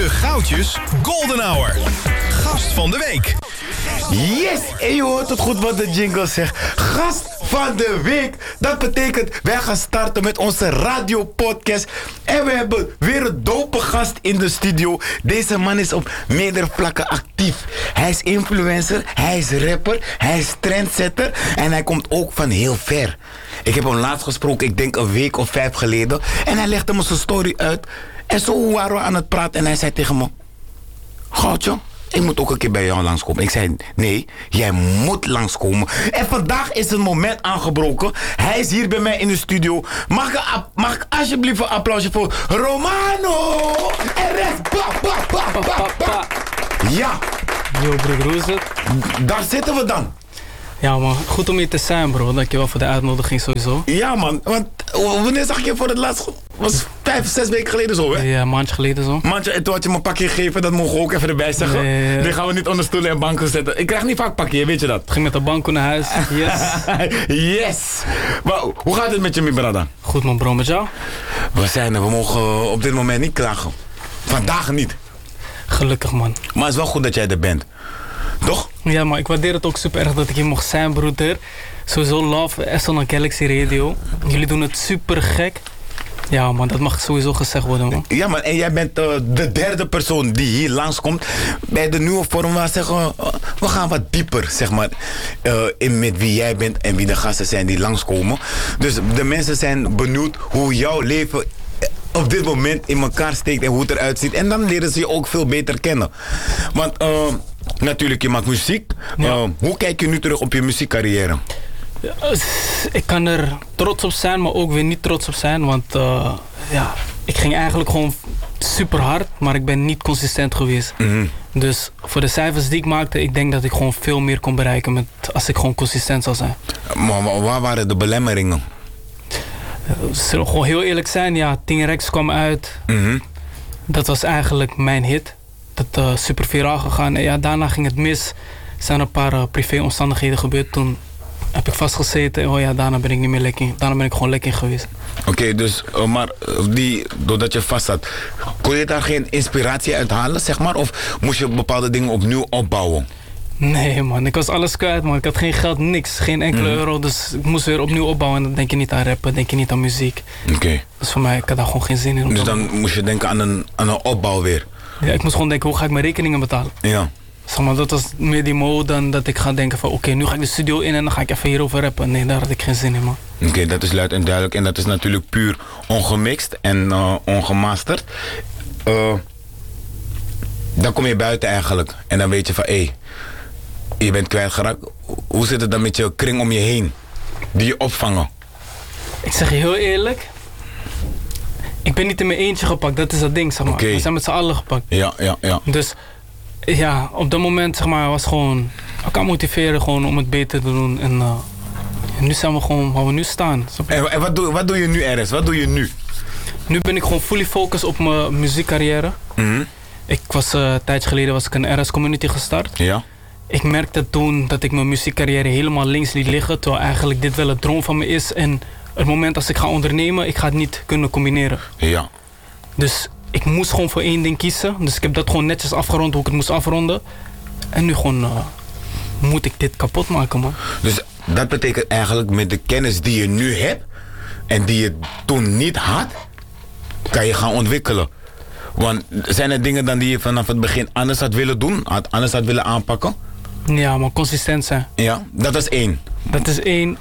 De Goudjes Golden Hour. Gast van de week. Yes! En je hoort het goed wat de jingle zegt. Gast van de week. Dat betekent, wij gaan starten met onze radiopodcast. En we hebben weer een dope gast in de studio. Deze man is op meerdere vlakken actief. Hij is influencer, hij is rapper, hij is trendsetter. En hij komt ook van heel ver. Ik heb hem laatst gesproken, ik denk een week of 5 geleden. En hij legde me zijn story uit. En zo waren we aan het praten en hij zei tegen me: Goudje, ik moet ook een keer bij jou langskomen. Ik zei: nee, jij moet langskomen. En vandaag is het moment aangebroken. Hij is hier bij mij in de studio. Mag ik alsjeblieft een applausje voor Romano? En rest. Pa. Ja. Yo broer, hoe is het? Daar zitten we dan. Ja man, goed om hier te zijn bro. Dankjewel voor de uitnodiging sowieso. Ja man, want wanneer zag ik je voor het laatst? Was 5, 6 weken geleden zo, hè? Ja, een maandje geleden zo. Maandje, en toen had je me een pakje gegeven, dat mogen we ook even erbij zeggen. Nee. Die gaan we niet onder stoelen en banken zetten. Ik krijg niet vaak pakje, weet je dat? Ging met de banko naar huis. Yes. Yes! Maar hoe gaat het met je, mijn brada? Goed man bro, met jou? We mogen op dit moment niet klagen. Vandaag niet. Gelukkig man. Maar het is wel goed dat jij er bent. Toch? Ja man, ik waardeer het ook super erg dat ik hier mocht zijn broeder. Sowieso love Essel en Galaxy Radio. Jullie doen het super gek. Ja man, dat mag sowieso gezegd worden man. Ja man, en jij bent de derde persoon die hier langskomt. Bij de nieuwe vorm waar zeggen we gaan wat dieper, zeg maar, in met wie jij bent en wie de gasten zijn die langskomen. Dus de mensen zijn benieuwd hoe jouw leven op dit moment in elkaar steekt en hoe het eruit ziet. En dan leren ze je ook veel beter kennen. Want natuurlijk, je maakt muziek. Ja. Hoe kijk je nu terug op je muziekcarrière? Ik kan er trots op zijn, maar ook weer niet trots op zijn. Want ja, ik ging eigenlijk gewoon super hard, maar ik ben niet consistent geweest. Mm-hmm. Dus voor de cijfers die ik maakte, ik denk dat ik gewoon veel meer kon bereiken als ik gewoon consistent zou zijn. Maar waar waren de belemmeringen? Zullen we gewoon heel eerlijk zijn, ja, 10 Rex kwam uit. Mm-hmm. Dat was eigenlijk mijn hit. Dat super viraal gegaan. En ja, daarna ging het mis. Er zijn een paar privé-omstandigheden gebeurd. Toen heb ik vastgezeten. Oh ja, daarna ben ik niet meer lekker. Daarna ben ik gewoon lekker geweest. Oké, dus, maar doordat je vast zat, kon je daar geen inspiratie uit halen, zeg maar? Of moest je bepaalde dingen opnieuw opbouwen? Nee man, ik was alles kwijt man. Ik had geen geld, niks. Geen enkele euro. Dus ik moest weer opnieuw opbouwen. En dan denk je niet aan rappen, denk je niet aan muziek. Oké. Dus voor mij, ik had daar gewoon geen zin in. Dus dan moest je denken aan een opbouw weer? Ja, ik moest gewoon denken, hoe ga ik mijn rekeningen betalen? Ja. Zeg maar, dat was meer die mode dan dat ik ga denken van oké, nu ga ik de studio in en dan ga ik even hierover rappen. Nee, daar had ik geen zin in man. Oké, dat is luid en duidelijk. En dat is natuurlijk puur ongemixt en ongemasterd. Dan kom je buiten eigenlijk. En dan weet je van hé, je bent kwijtgeraakt. Hoe zit het dan met je kring om je heen? Die je opvangen? Ik zeg je heel eerlijk. Ik ben niet in mijn eentje gepakt, dat is dat ding zeg maar. Okay. We zijn met z'n allen gepakt. Ja. Dus ja, op dat moment zeg maar was gewoon elkaar motiveren gewoon om het beter te doen. En nu zijn we gewoon waar we nu staan. En wat doe je nu RS? Wat doe je nu? Nu ben ik gewoon fully focused op mijn muziekcarrière. Mm-hmm. Ik was een tijdje geleden was ik een RS community gestart. Ja. Ik merkte toen dat ik mijn muziekcarrière helemaal links liet liggen. Terwijl eigenlijk dit wel een droom van me is. En het moment als ik ga ondernemen, ik ga het niet kunnen combineren. Ja. Dus ik moest gewoon voor één ding kiezen. Dus ik heb dat gewoon netjes afgerond hoe ik het moest afronden. En nu gewoon moet ik dit kapot maken man. Dus dat betekent eigenlijk met de kennis die je nu hebt en die je toen niet had, kan je gaan ontwikkelen. Want zijn er dingen dan die je vanaf het begin anders had willen doen, anders had willen aanpakken? Ja, maar consistent zijn. Ja, dat is 1. Dat is 1.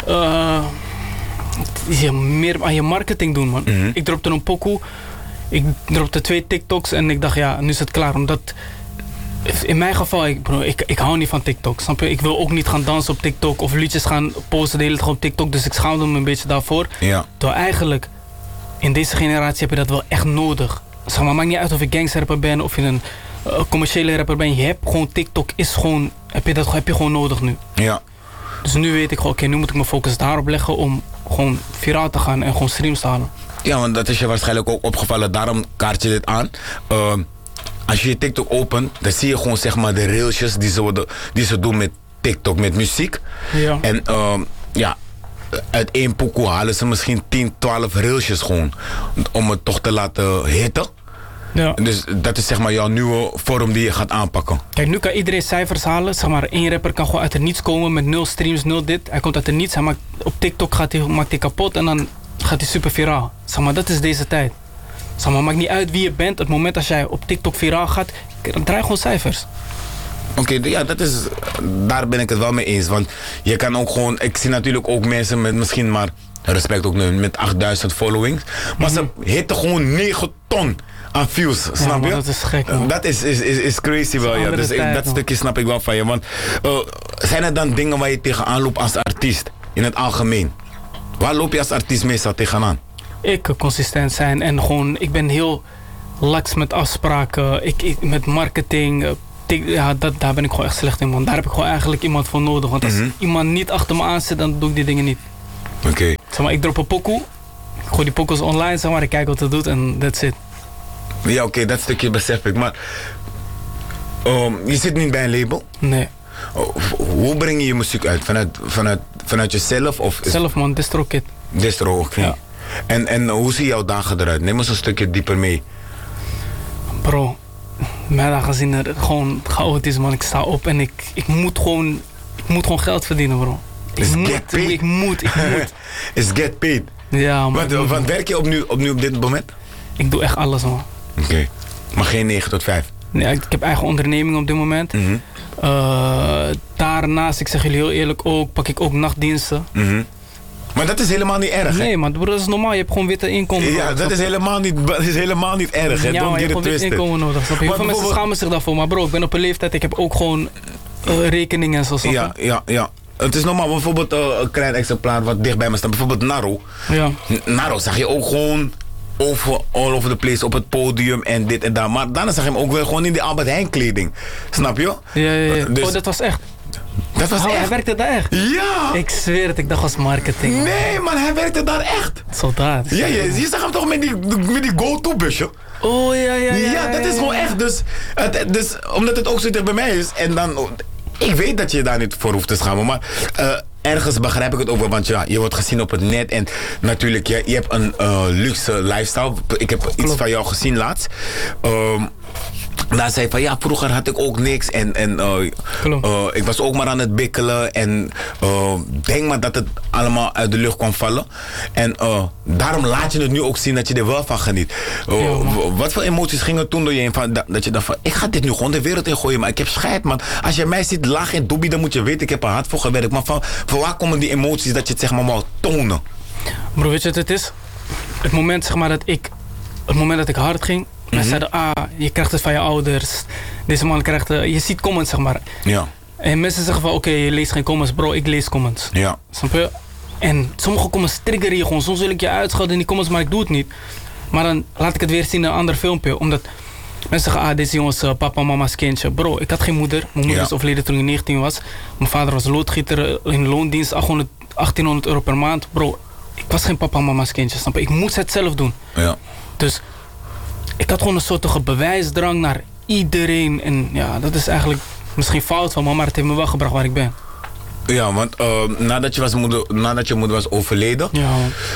Ja, meer aan je marketing doen man. Mm-hmm. Ik dropte een pokoe. Ik dropte 2 TikToks en ik dacht ja, nu is het klaar. Omdat in mijn geval, ik hou niet van TikTok. Snap je? Ik wil ook niet gaan dansen op TikTok of liedjes gaan posten de hele tijd op TikTok. Dus ik schaamde me een beetje daarvoor. Ja. Terwijl eigenlijk in deze generatie heb je dat wel echt nodig. Zeg maar, maakt niet uit of je gangsterrapper bent of je een commerciële rapper bent. Je hebt gewoon TikTok is gewoon, heb je gewoon nodig nu. Ja. Dus nu weet ik gewoon, oké, nu moet ik mijn focus daarop leggen om gewoon viraal te gaan en gewoon streams te halen. Ja, want dat is je waarschijnlijk ook opgevallen. Daarom kaart je dit aan. Als je je TikTok opent, dan zie je gewoon zeg maar de reelsjes die ze doen met TikTok, met muziek. Ja. En ja, uit 1 pokoe halen ze misschien 10, 12 reelsjes gewoon. Om het toch te laten hitten. Ja. Dus dat is zeg maar jouw nieuwe vorm die je gaat aanpakken. Kijk, nu kan iedereen cijfers halen. Zeg maar, één rapper kan gewoon uit het niets komen met 0 streams, 0 dit. Hij komt uit het niets. Op TikTok maakt hij kapot en dan gaat hij super viraal. Zeg maar, dat is deze tijd. Zeg maar, maakt niet uit wie je bent. Het moment als jij op TikTok viraal gaat, dan draai gewoon cijfers. Oké, ja, daar ben ik het wel mee eens. Want je kan ook gewoon... Ik zie natuurlijk ook mensen met misschien maar... Respect ook nu, met 8000 followings. Maar ze hitten gewoon 9 ton aan views, snap je? Dat is gek, man. Dat is crazy wel, ja. Dus dat stukje snap ik wel van je. Want zijn er dan dingen waar je tegenaan loopt als artiest? In het algemeen. Waar loop je als artiest meestal tegenaan? Ik consistent zijn en gewoon... Ik ben heel laks met afspraken. Met marketing... daar ben ik gewoon echt slecht in, man. Daar heb ik gewoon eigenlijk iemand voor nodig. Want als iemand niet achter me aan zit, dan doe ik die dingen niet. Oké. Zeg maar, ik drop een pokoe. Ik gooi die pokoes online, zeg maar. Ik kijk wat het doet en that's it. Ja, oké, dat stukje besef ik. Maar je zit niet bij een label? Nee. Hoe breng je je muziek uit? Vanuit jezelf? Of zelf, man. DistroKid. Distro, oké. Ja. En hoe zien jouw dagen eruit? Neem eens een stukje dieper mee. Bro, mijn dagen zien er gewoon chaotisch, man. Ik sta op en ik moet gewoon geld verdienen, bro. Ik moet. Is get paid. Ja, man. Want werk je opnieuw op dit moment? Ik doe echt alles, man. Oké. Maar geen 9 tot 5? Nee, ik heb eigen onderneming op dit moment. Daarnaast, ik zeg jullie heel eerlijk ook, pak ik ook nachtdiensten. Maar dat is helemaal niet erg, hè? Nee, man, dat is normaal. Je hebt gewoon witte inkomen. Ja, dat is helemaal niet erg, hè? Ja, maar je hebt gewoon witte inkomen nodig. Heel veel mensen schamen zich daarvoor. Maar bro, ik ben op een leeftijd, ik heb ook gewoon rekeningen en zo. Ja. Het is normaal, bijvoorbeeld een klein exemplaar wat dichtbij me staat. Bijvoorbeeld Naro. Ja. Naro zag je ook gewoon all over the place op het podium en dit en dat. Maar daarna zag je hem ook wel gewoon in die Albert Heijn kleding. Snap je? Ja. Dus, dat was echt. Dat was echt? Hij werkte daar echt? Ja! Ik zweer het, ik dacht als marketing. Nee, man, hij werkte daar echt. Soldaat. Ja, je zag hem toch met die go-to-busje? Oh, ja. Ja, dat is gewoon echt. Dus omdat het ook zo dicht bij mij is en dan... Ik weet dat je daar niet voor hoeft te schamen, maar ergens begrijp ik het ook wel. Want ja, je wordt gezien op het net en natuurlijk, je hebt een luxe lifestyle. Ik heb iets van jou gezien laatst. Daar zei van ja, vroeger had ik ook niks en ik was ook maar aan het bikkelen en denk maar dat het allemaal uit de lucht kwam vallen. En daarom laat je het nu ook zien dat je er wel van geniet. Wat voor emoties gingen toen door je heen dat je dacht van ik ga dit nu gewoon de wereld in gooien, maar ik heb scheid, man. Als je mij ziet laag in doobie, dan moet je weten ik heb er hard voor gewerkt. Maar van waar komen die emoties dat je het zeg maar wou tonen? Bro, weet je wat het is? Het moment zeg maar dat ik hard ging. Mensen zeiden, je krijgt het van je ouders. Deze man krijgt je ziet comments, zeg maar. Ja. En mensen zeggen van, oké, je leest geen comments. Bro, ik lees comments. Ja. Snap je? En sommige comments triggeren je gewoon. Soms wil ik je uitschelden in die comments, maar ik doe het niet. Maar dan laat ik het weer zien in een ander filmpje. Omdat mensen zeggen, deze jongens papa en mama's kindje. Bro, ik had geen moeder. Mijn moeder is overleden toen ik 19 was. Mijn vader was loodgieter in loondienst. 1800 euro per maand. Bro, ik was geen papa en mama's kindje. Snap je? Ik moest het zelf doen. Ja. Dus... ik had gewoon een soort bewijsdrang naar iedereen. En ja, dat is eigenlijk misschien fout van me, maar het heeft me wel gebracht waar ik ben. Ja, want nadat je moeder was overleden... Ja.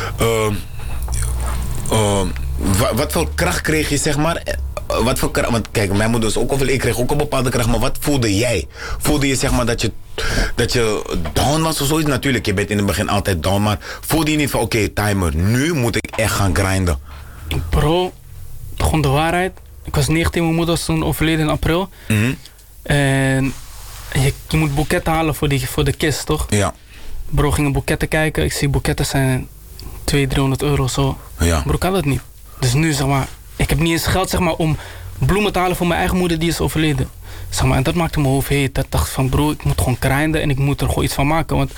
Wat voor kracht kreeg je, zeg maar... Wat voor kracht, want kijk, mijn moeder is ook overleden. Ik kreeg ook een bepaalde kracht, maar wat voelde jij? Voelde je zeg maar dat je down was of zoiets? Natuurlijk, je bent in het begin altijd down, maar voelde je niet van oké, timer, nu moet ik echt gaan grinden? Bro... gewoon de waarheid. Ik was 19, mijn moeder was toen overleden in april. En je moet boeketten halen voor de kist, toch? Ja. Bro, gingen boeketten kijken. Ik zie boeketten zijn 200-300 euro zo. Ja. Bro, kan dat niet. Dus nu, zeg maar, ik heb niet eens geld, zeg maar, om bloemen te halen voor mijn eigen moeder die is overleden. Zeg maar, en dat maakte mijn hoofd heet. Dat dacht van, bro, ik moet gewoon grinden en ik moet er gewoon iets van maken. Want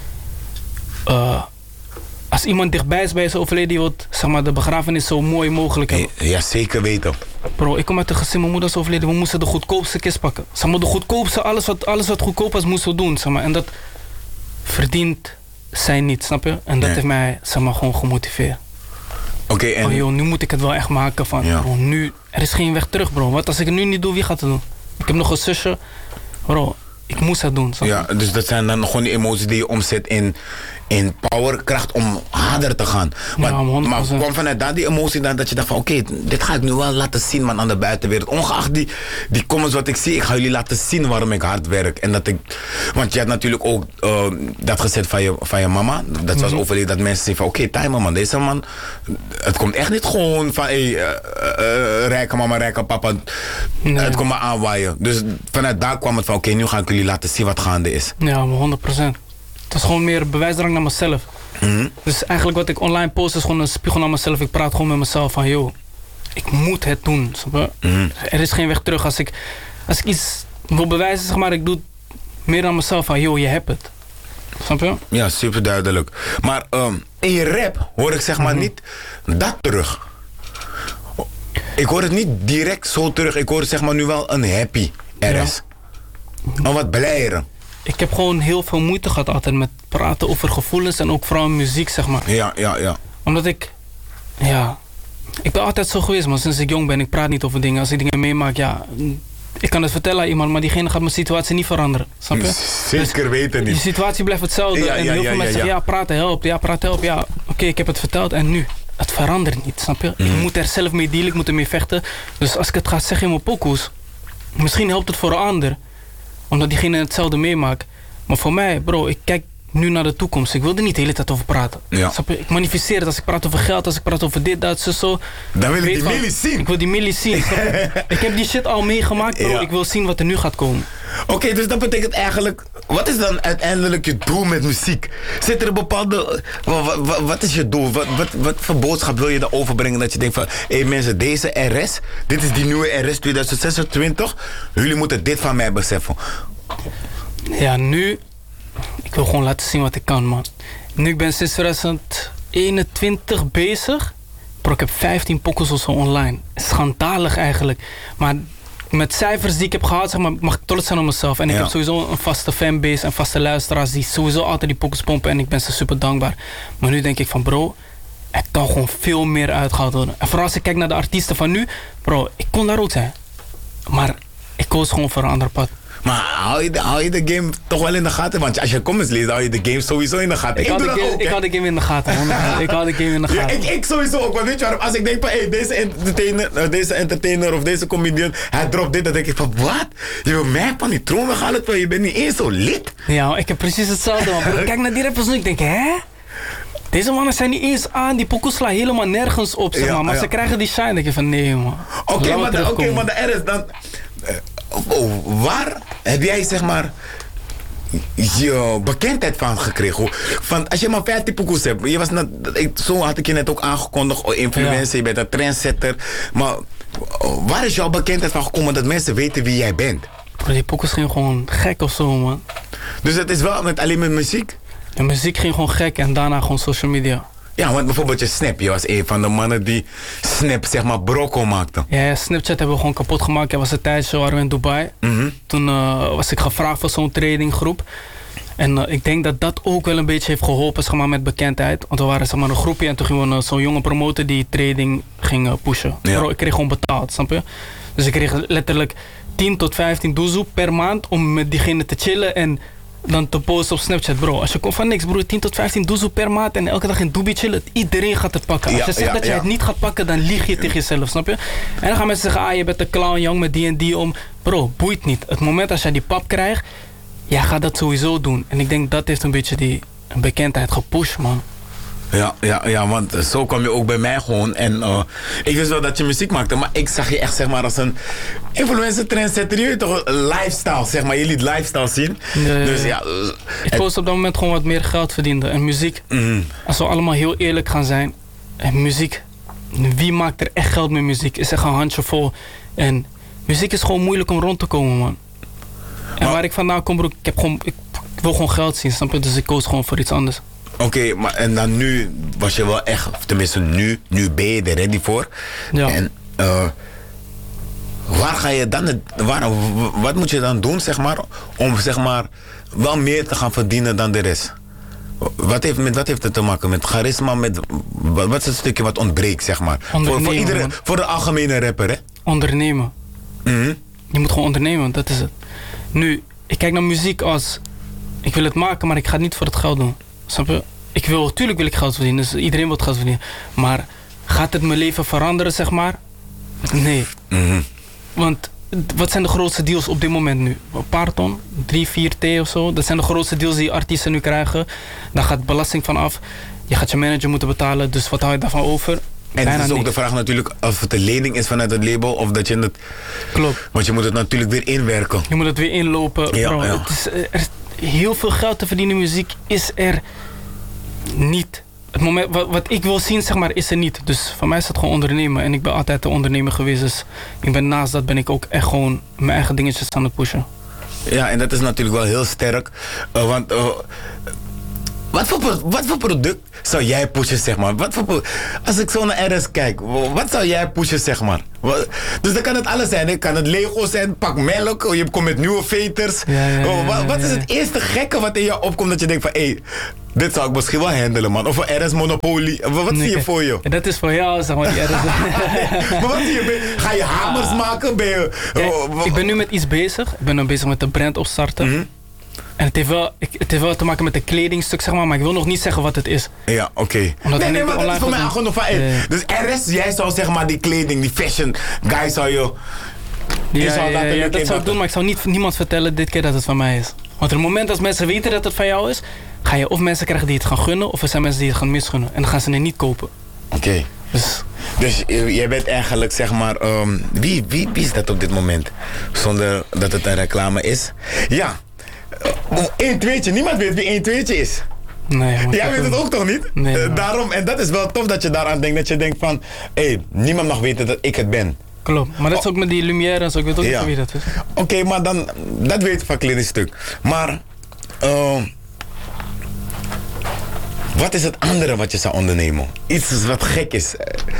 als iemand dichtbij is bij zijn overleden, die wil zeg maar, de begrafenis zo mooi mogelijk hebben. Ja, zeker weten. Bro, ik kom uit een gezin, mijn moeder is overleden. We moesten de goedkoopste kist pakken. Zeg maar, de goedkoopste, alles wat goedkoop was, moesten we doen. Zeg maar. En dat verdient zij niet, snap je? En dat heeft mij zeg maar, gewoon gemotiveerd. Oké, en... oh joh, nu moet ik het wel echt maken van, bro, nu, er is geen weg terug, bro. Wat als ik het nu niet doe, wie gaat het doen? Ik heb nog een zusje. Bro, ik moest het doen. Ja, dus dat zijn dan gewoon die emoties die je omzet in power, kracht om harder te gaan. Maar kwam vanuit daar die emotie dan dat je dacht van oké, dit ga ik nu wel laten zien man aan de buitenwereld. Ongeacht die comments wat ik zie, ik ga jullie laten zien waarom ik hard werk. En dat want je had natuurlijk ook dat gezet van je mama. Dat was overleden dat mensen zeggen van oké, timer man, deze man, het komt echt niet gewoon van rijke mama, rijke papa. Nee. Het komt maar aanwaaien. Dus vanuit daar kwam het van oké, nu ga ik jullie laten zien wat gaande is. Ja, 100%. Het is gewoon meer bewijsdrang naar mezelf. Dus eigenlijk wat ik online post is gewoon een spiegel naar mezelf. Ik praat gewoon met mezelf van, joh, ik moet het doen. Er is geen weg terug. Als ik iets wil bewijzen, zeg maar, ik doe het meer aan mezelf van, joh, je hebt het. Snap je? Ja, super duidelijk. Maar in je rap hoor ik zeg maar niet dat terug. Ik hoor het niet direct zo terug. Ik hoor zeg maar nu wel een happy RS. Een wat blijere. Ik heb gewoon heel veel moeite gehad altijd met praten over gevoelens en ook vooral muziek, zeg maar. Ja. Omdat ik ben altijd zo geweest, maar sinds ik jong ben, ik praat niet over dingen. Als ik dingen meemaak, ik kan het vertellen aan iemand, maar diegene gaat mijn situatie niet veranderen. Snap je? Zeker weten niet. Die situatie blijft hetzelfde. En heel veel mensen zeggen, praten helpt. Ja, praten helpt. Ja, oké, ik heb het verteld en nu? Het verandert niet, snap je? Ik moet er zelf mee dealen, ik moet ermee vechten. Dus als ik het ga zeggen in mijn pokoes, misschien helpt het voor een ander. Omdat diegene hetzelfde meemaakt. Maar voor mij, bro, ik kijk nu naar de toekomst. Ik wil er niet de hele tijd over praten. Ja. Snap je? Ik manifesteer het. Als ik praat over geld, als ik praat over dit, dat, zo. Dan wil ik die millies zien. Ik wil die millies zien. Ik heb die shit al meegemaakt, bro. Ja. Ik wil zien wat er nu gaat komen. Oké, dus dat betekent eigenlijk... Wat is dan uiteindelijk je doel met muziek? Zit er een bepaalde... Wat is je doel? Wat voor boodschap wil je daar overbrengen? Dat je denkt van... Hé mensen, deze RS... Dit is die nieuwe RS 2026. Jullie moeten dit van mij beseffen. Ja, nu... Ik wil gewoon laten zien wat ik kan, man. Nu, ik ben sinds 2021 bezig. Bro, ik heb 15 pokkels of zo online. Schandalig eigenlijk. Maar met cijfers die ik heb gehad, zeg maar, mag ik trots zijn op mezelf. En ik heb sowieso een vaste fanbase en vaste luisteraars die sowieso altijd die pokkels pompen. En ik ben ze super dankbaar. Maar nu denk ik van, bro, er kan gewoon veel meer uitgehaald worden. En vooral als ik kijk naar de artiesten van nu, bro, ik kon daar ook zijn. Maar ik koos gewoon voor een ander pad. Maar hou je de game toch wel in de gaten? Want als je comments leest, hou je de game sowieso in de gaten. Ik hou de game in de gaten. Ik hou de game in de gaten. Ja, ik sowieso ook. Maar weet je waarom? Als ik denk van, hey, deze entertainer of deze comedian, hij dropt dit, dan denk ik van, wat? Je wil mij van die troon weghalen, terwijl je bent niet eens zo lid? Ja, ik heb precies hetzelfde. Man. Ik kijk naar die rappers nu, ik denk, hè? Deze mannen zijn niet eens aan, die pokoes slaan helemaal nergens op, zeg maar. Maar ze krijgen die shine, denk je van, nee, man. Oké, maar de R is dan... waar heb jij zeg maar je bekendheid van gekregen? Van, als je maar 15 pokoes hebt, zo had ik je net ook aangekondigd, influencer, je bent een trendsetter, maar waar is jouw bekendheid van gekomen dat mensen weten wie jij bent? Bro, die pokoes ging gewoon gek of zo, man. Dus het is wel alleen met muziek? De muziek ging gewoon gek en daarna gewoon social media. Ja, want bijvoorbeeld je Snap, je was een van de mannen die Snap zeg maar brokkel maakte. Ja, Snapchat hebben we gewoon kapot gemaakt. Er was een tijdje, waren we in Dubai. Toen was ik gevraagd voor zo'n tradinggroep. En ik denk dat dat ook wel een beetje heeft geholpen, zeg maar, met bekendheid. Want we waren zeg maar een groepje en toen gingen we zo'n jonge promotor die trading ging pushen. Ja. Bro, ik kreeg gewoon betaald, snap je? Dus ik kreeg letterlijk 10 tot 15 doezoe per maand om met diegene te chillen en dan te posten op Snapchat, bro. Als je komt van niks, bro, 10 tot 15 doezoe per maand en elke dag in Dubai chillen, iedereen gaat het pakken. Als je zegt dat je het niet gaat pakken, dan lieg je tegen jezelf, snap je? En dan gaan mensen zeggen, je bent een clown, jong, met die en die om. Bro, boeit niet. Het moment als jij die pap krijgt, jij gaat dat sowieso doen. En ik denk dat heeft een beetje die bekendheid gepusht, man. Ja, want zo kwam je ook bij mij gewoon. En ik wist wel dat je muziek maakte, maar ik zag je echt zeg maar als een influencer trendsetter. Je toch een lifestyle, zeg maar. Je liet lifestyle zien. Dus ja. Ik koos op dat moment gewoon wat meer geld verdienen. En muziek, als we allemaal heel eerlijk gaan zijn. En muziek, wie maakt er echt geld met muziek? Is echt een handjevol. En muziek is gewoon moeilijk om rond te komen, man. En waar ik vandaan kom, bro, ik wil gewoon geld zien, snap je? Dus ik koos gewoon voor iets anders. Oké, maar en dan nu was je wel echt, tenminste nu ben je er ready voor. Ja. En waar ga je dan, wat moet je dan doen, zeg maar, om zeg maar wel meer te gaan verdienen dan de rest? Wat heeft het te maken? Met charisma? Wat is het stukje wat ontbreekt, zeg maar? Voor de algemene rapper, hè? Ondernemen. Je moet gewoon ondernemen, dat is het. Nu, ik kijk naar muziek als... Ik wil het maken, maar ik ga het niet voor het geld doen. Snap je? Tuurlijk wil ik geld verdienen. Dus iedereen wil geld verdienen. Maar gaat het mijn leven veranderen, zeg maar? Nee. Want wat zijn de grootste deals op dit moment nu? Een paar ton? 3, 4 T of zo? Dat zijn de grootste deals die artiesten nu krijgen. Daar gaat belasting van af. Je gaat je manager moeten betalen. Dus wat hou je daarvan over? En het is ook de vraag natuurlijk of het een lening is vanuit het label of dat je het... Klopt. Want je moet het natuurlijk weer inwerken. Je moet het weer inlopen. Ja, bro. ja. Het is, heel veel geld te verdienen in muziek is er niet. Het moment, wat ik wil zien, zeg maar, is er niet. Dus voor mij is het gewoon ondernemen. En ik ben altijd een ondernemer geweest. Dus naast dat ben ik ook echt gewoon mijn eigen dingetjes aan het pushen. Ja, en dat is natuurlijk wel heel sterk. Want wat voor product zou jij pushen, zeg maar? Als ik zo naar RS kijk, wat zou jij pushen, zeg maar? Dus dan kan het alles zijn. Hè? Kan het Lego zijn, pak melk, je komt met nieuwe veters. Wat is het eerste gekke wat in je opkomt dat je denkt van... Hey, dit zou ik misschien wel handelen, man. Of een RS Monopoly. Wat zie je voor je? Dat is voor jou, zeg maar, die RS. Maar wat zie je? Ga je hamers maken? Ik ben nu met iets bezig. Ik ben nu bezig met een brand opstarten. En het heeft wel te maken met een kledingstuk, zeg maar ik wil nog niet zeggen wat het is. Ja, oké. Nee, maar dat is voor mij gewoon van... Dus RS, jij zou zeg maar die kleding, die fashion guy zou je... dat zou ik doen, maar ik zou niemand vertellen dit keer dat het van mij is. Want op het moment dat mensen weten dat het van jou is, ga je of mensen krijgen die het gaan gunnen, of er zijn mensen die het gaan misgunnen. En dan gaan ze het niet kopen. Oké. Dus jij bent eigenlijk, zeg maar... Wie is dat op dit moment? Zonder dat het een reclame is. Ja. 1-2'tje. Niemand weet wie 1-2'tje is. Nee, jij weet het ook toch niet? Nee, daarom, en dat is wel tof dat je daaraan denkt. Dat je denkt van... niemand mag weten dat ik het ben. Klopt. Maar dat is ook met die lumière en zo. Ik weet ook niet wie dat is. Oké, maar dan... Dat weet ik van kledingstuk. Maar... wat is het andere wat je zou ondernemen? Iets wat gek is.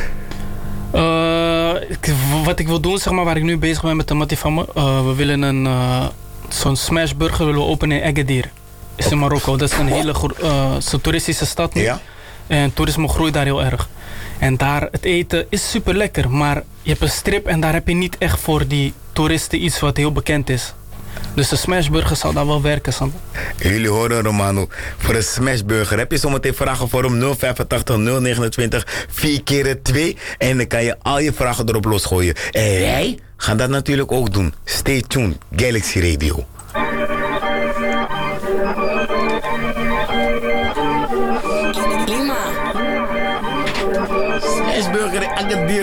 Wat ik wil doen, zeg maar, waar ik nu bezig ben met de mattie van me. We willen zo'n smashburger willen we openen in Agadir. Is in Marokko. Dat is een hele toeristische stad nu. Ja. En toerisme groeit daar heel erg. En daar, het eten is super lekker. Maar je hebt een strip en daar heb je niet echt voor die toeristen iets wat heel bekend is. Dus de smashburger zal daar wel werken, Sam. Jullie horen Romano. Voor een smashburger heb je zometeen vragen voor hem 085 029 4x2. En dan kan je al je vragen erop losgooien. En wij gaan dat natuurlijk ook doen. Stay tuned. Galaxy Radio. Smashburger in Agadir.